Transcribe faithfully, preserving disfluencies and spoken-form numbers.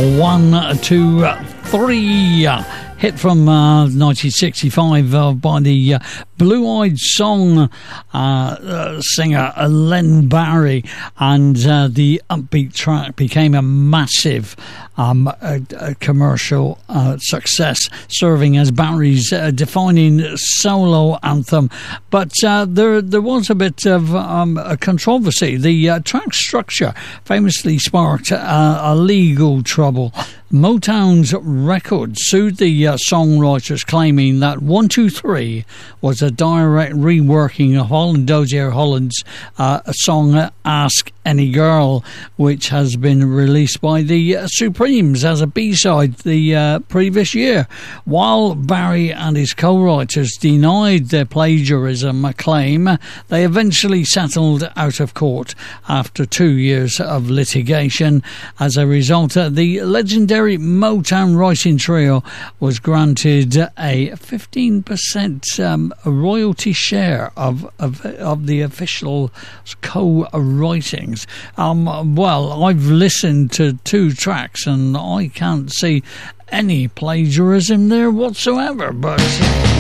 One, two, three. Hit from uh, nineteen sixty-five uh, by the uh, Blue-Eyed Song uh, uh, singer uh, Len Barry, and uh, the upbeat track became a massive um, a, a commercial uh, success, serving as Barry's uh, defining solo anthem. But uh, there there was a bit of um, a controversy. The uh, track structure famously sparked uh, a legal trouble. Motown's Records sued the uh, songwriters, claiming that one two three was a direct reworking of Holland Dozier Holland's uh, song Ask Any Girl, which has been released by the uh, Supremes as a B-side the uh, previous year. While Barry and his co-writers denied their plagiarism claim, they eventually settled out of court after two years of litigation. As a result, uh, the legendary Motown writing trio was granted a fifteen percent um, royalty share of, of of the official co-writings. Um, well, I've listened to two tracks and I can't see any plagiarism there whatsoever, but